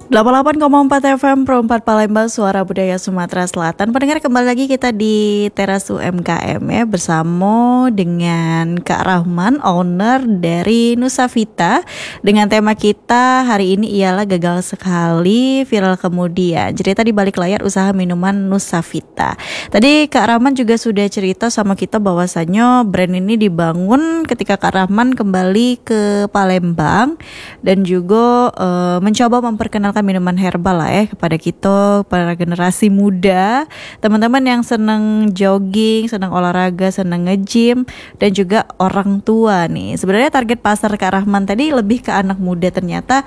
88,4 FM Pro 4 Palembang, Suara Budaya Sumatera Selatan. Pendengar, kembali lagi kita di Teras UMKM ya, bersama dengan Kak Rahman, owner dari Nusavita. Dengan tema kita hari ini ialah gagal sekali, viral kemudian. Cerita di balik layar usaha minuman Nusavita. Tadi Kak Rahman juga sudah cerita sama kita bahwasannya brand ini dibangun ketika Kak Rahman kembali ke Palembang dan juga mencoba memperkenalkan minuman herbal lah ya kepada kita para generasi muda, teman-teman yang senang jogging, senang olahraga, senang nge-gym, dan juga orang tua nih. Sebenarnya target pasar Kak Rahman tadi lebih ke anak muda, ternyata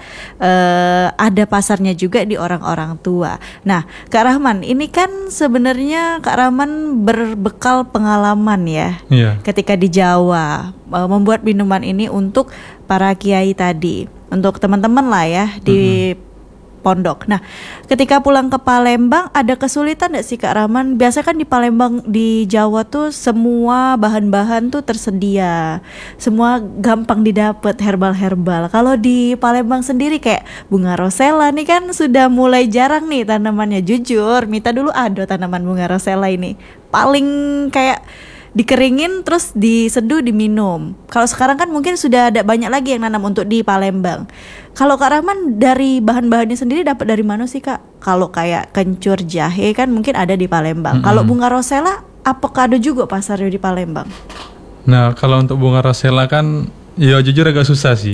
ada pasarnya juga di orang-orang tua. Nah, Kak Rahman, ini kan sebenarnya Kak Rahman berbekal pengalaman ya, ketika di Jawa membuat minuman ini untuk para kiai tadi, untuk teman-teman lah ya di pondok. Nah, ketika pulang ke Palembang ada kesulitan gak sih Kak Rahman? Biasa kan di Palembang, di Jawa tuh semua bahan-bahan tuh tersedia, semua gampang didapat, herbal-herbal. Kalau di Palembang sendiri kayak bunga rosella nih kan sudah mulai jarang nih tanamannya. Jujur, Mita dulu ada tanaman bunga rosella ini, paling kayak dikeringin terus diseduh diminum. Kalau sekarang kan mungkin sudah ada banyak lagi yang nanam untuk di Palembang. Kalau Kak Rahman dari bahan-bahannya sendiri dapat dari mana sih Kak? Kalau kayak kencur jahe kan mungkin ada di Palembang. Kalau bunga rosella apakah ada juga pasarnya di Palembang? Nah, kalau untuk bunga rosella kan ya jujur agak susah sih.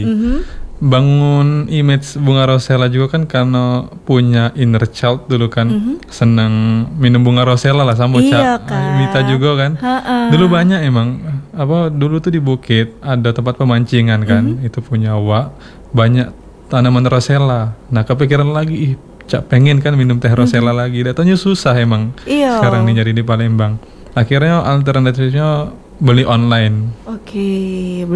Bangun image bunga rosella juga kan karena punya inner child dulu kan, senang minum bunga rosella lah sama Mita juga kan. Dulu banyak emang dulu tuh di bukit ada tempat pemancingan kan, itu punya banyak tanaman rosella. Nah, kepikiran lagi pengen kan minum teh rosella lagi. Datanya susah emang. Sekarang nih nyari di Palembang. Akhirnya alternatifnya beli online. Oke.